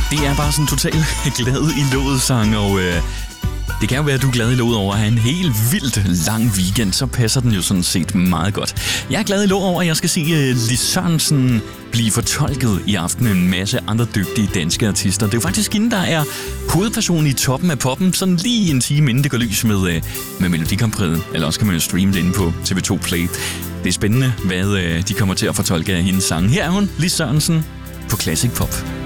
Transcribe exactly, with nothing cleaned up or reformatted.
Det er bare sådan totalt glad i låget sang, og øh, det kan jo være, at du er glad i låget over at have en helt vildt lang weekend, så passer den jo sådan set meget godt. Jeg er glad i låget over, at jeg skal se uh, Lis Sørensen blive fortolket i aften med en masse andre dygtige danske artister. Det er jo faktisk hende, der er hovedpersonen i toppen af poppen, sådan lige en time inden det går lys med, uh, med Melodi Grand Prix, eller også kan man jo streame det inde på T V to Play. Det er spændende, hvad uh, de kommer til at fortolke af hendes sang. Her er hun, Lis Sørensen, på Classic Pop.